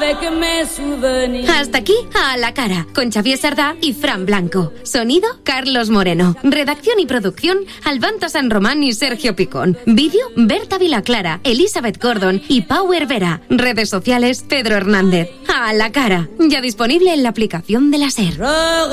Hasta aquí A la cara, con Xavier Sardá y Fran Blanco. Sonido, Carlos Moreno. Redacción y producción, Albanto San Román y Sergio Picón. Vídeo, Berta Vilaclara, Elizabeth Gordon y Pau Hervera. Redes sociales, Pedro Hernández. A la cara, ya disponible en la aplicación de la SER.